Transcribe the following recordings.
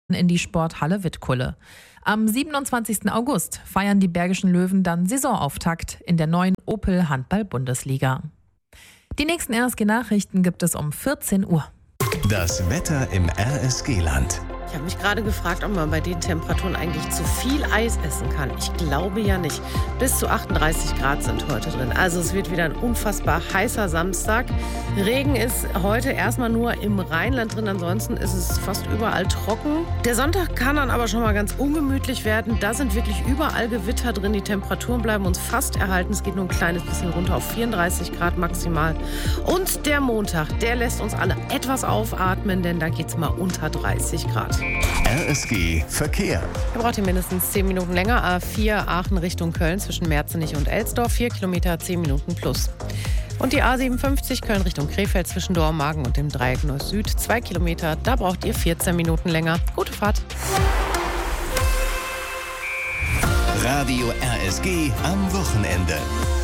in die Sporthalle Wittkulle. Am 27. August feiern die Bergischen Löwen dann Saisonauftakt in der neuen Opel Handball-Bundesliga. Die nächsten RSG-Nachrichten gibt es um 14 Uhr. Das Wetter im RSG-Land. Ich habe mich gerade gefragt, ob man bei den Temperaturen eigentlich zu viel Eis essen kann. Ich glaube ja nicht. Bis zu 38 Grad sind heute drin. Also es wird wieder ein unfassbar heißer Samstag. Regen ist heute erstmal nur im Rheinland drin. Ansonsten ist es fast überall trocken. Der Sonntag kann dann aber schon mal ganz ungemütlich werden. Da sind wirklich überall Gewitter drin. Die Temperaturen bleiben uns fast erhalten. Es geht nur ein kleines bisschen runter auf 34 Grad maximal. Und der Montag, der lässt uns alle etwas aufatmen, denn da geht es mal unter 30 Grad. RSG Verkehr. Da braucht ihr mindestens 10 Minuten länger. A4 Aachen Richtung Köln zwischen Merzenich und Elsdorf. 4 Kilometer, 10 Minuten plus. Und die A57 Köln Richtung Krefeld zwischen Dormagen und dem Dreieck Neuss-Süd. 2 Kilometer, da braucht ihr 14 Minuten länger. Gute Fahrt. Radio RSG am Wochenende.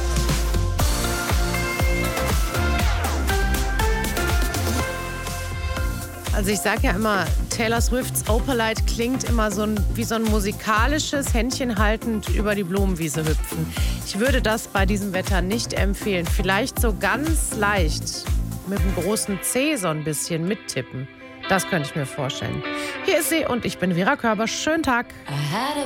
Also ich sage ja immer, Taylor Swifts Opalite klingt immer wie so ein musikalisches Händchen haltend über die Blumenwiese hüpfen. Ich würde das bei diesem Wetter nicht empfehlen. Vielleicht so ganz leicht mit dem großen C so ein bisschen mittippen. Das könnte ich mir vorstellen. Hier ist sie und ich bin Vera Körber. Schönen Tag.